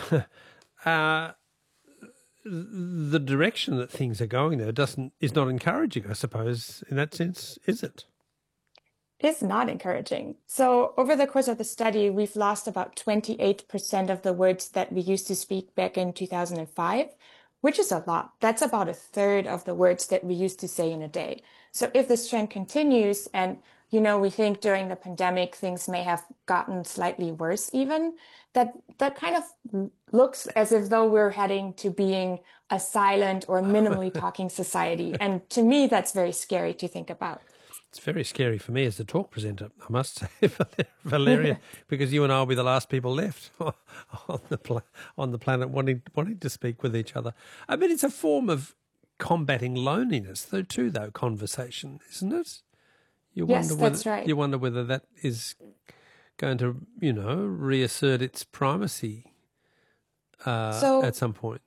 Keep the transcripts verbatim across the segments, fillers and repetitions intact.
uh, the direction that things are going there doesn't is not encouraging, I suppose, in that sense, is it? Is not encouraging. So over the course of the study, we've lost about twenty-eight percent of the words that we used to speak back in two thousand five, which is a lot. That's about a third of the words that we used to say in a day. So if this trend continues, and you know, we think during the pandemic things may have gotten slightly worse even, that that kind of looks as if though we're heading to being a silent or minimally talking society. And to me, that's very scary to think about. It's very scary for me as the talk presenter, I must say, Valeria, because you and I will be the last people left on the pla- on the planet wanting wanting to speak with each other. I mean, it's a form of combating loneliness, though, too, though, conversation, isn't it? You Yes, wonder whether, that's right. You wonder whether that is going to, you know, reassert its primacy uh, So, at some point.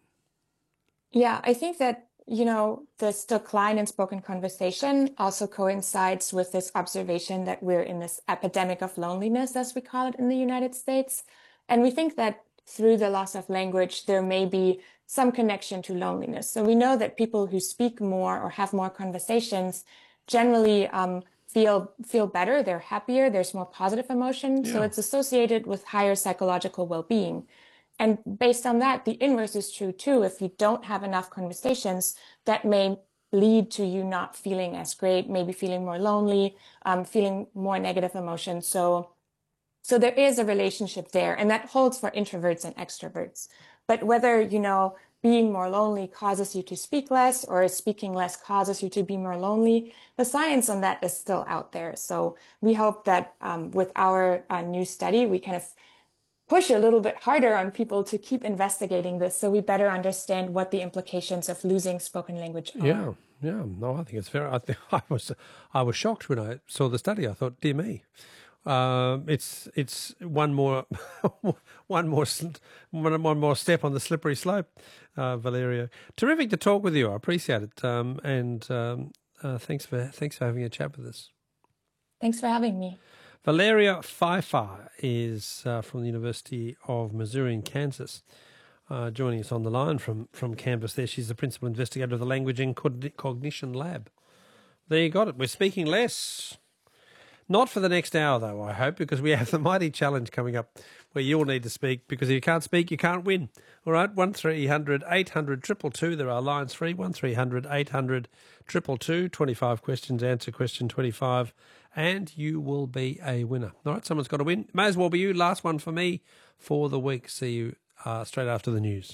yeah, I think that, you know, this decline in spoken conversation also coincides with this observation that we're in this epidemic of loneliness, as we call it in the United States. And we think that through the loss of language, there may be some connection to loneliness. So we know that people who speak more or have more conversations generally um, feel feel better, they're happier, there's more positive emotion. So Yeah. it's associated with higher psychological well-being. And based on that, the inverse is true too. If you don't have enough conversations, that may lead to you not feeling as great, maybe feeling more lonely, um, feeling more negative emotions. So, so there is a relationship there, and that holds for introverts and extroverts. But whether, you know, being more lonely causes you to speak less or speaking less causes you to be more lonely, the science on that is still out there. So we hope that um, with our uh, new study, we kind of push a little bit harder on people to keep investigating this so we better understand what the implications of losing spoken language are. Yeah, yeah. No, I think it's very. I think I was, I was shocked when I saw the study. I thought, dear me, um, it's it's one more, one more, one, one more step on the slippery slope. Uh, Valeria, terrific to talk with you. I appreciate it, um, and um, uh, thanks for thanks for having a chat with us. Thanks for having me. Valeria Pfeiffer is uh, from the University of Missouri in Kansas, uh, joining us on the line from, from campus there. She's the principal investigator of the Language and Cognition Lab. There you got it. We're speaking less. Not for the next hour, though, I hope, because we have the mighty challenge coming up where you'll need to speak, because if you can't speak, you can't win. All right, one three hundred eight hundred two two two. There are lines free, one three hundred eight hundred two two two. twenty-five questions, answer question twenty-five, and you will be a winner. All right, someone's got to win. May as well be you. Last one for me for the week. See you uh, straight after the news.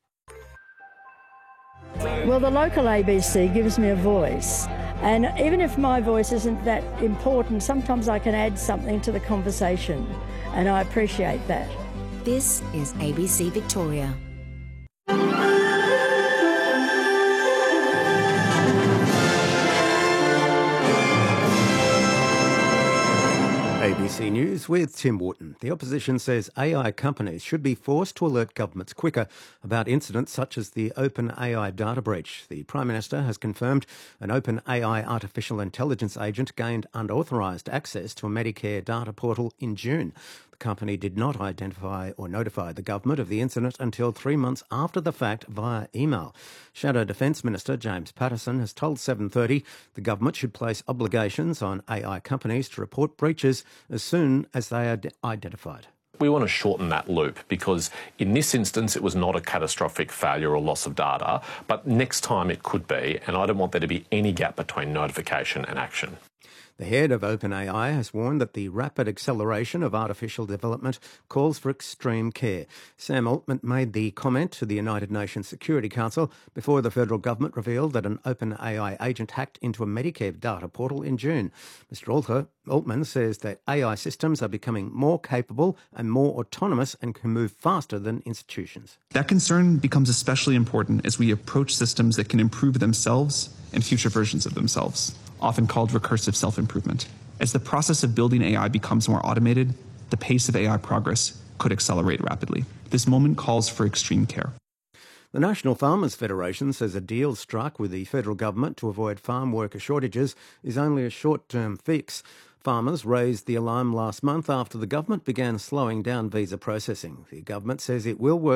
Well, the local A B C gives me a voice. And even if my voice isn't that important, sometimes I can add something to the conversation, and I appreciate that. This is A B C Victoria. A B C News with Tim Wharton. The opposition says A I companies should be forced to alert governments quicker about incidents such as the OpenAI data breach. The Prime Minister has confirmed an OpenAI artificial intelligence agent gained unauthorised access to a Medicare data portal in June. The company did not identify or notify the government of the incident until three months after the fact via email. Shadow Defence Minister James Patterson has told seven thirty the government should place obligations on A I companies to report breaches as soon as they are identified. We want to shorten that loop because in this instance it was not a catastrophic failure or loss of data, but next time it could be, and I don't want there to be any gap between notification and action. The head of OpenAI has warned that the rapid acceleration of artificial development calls for extreme care. Sam Altman made the comment to the United Nations Security Council before the federal government revealed that an OpenAI agent hacked into a Medicare data portal in June. Mister Altman says that A I systems are becoming more capable and more autonomous and can move faster than institutions. That concern becomes especially important as we approach systems that can improve themselves and future versions of themselves, often called recursive self-improvement. As the process of building A I becomes more automated, the pace of A I progress could accelerate rapidly. This moment calls for extreme care. The National Farmers Federation says a deal struck with the federal government to avoid farm worker shortages is only a short-term fix. Farmers raised the alarm last month after the government began slowing down visa processing. The government says it will work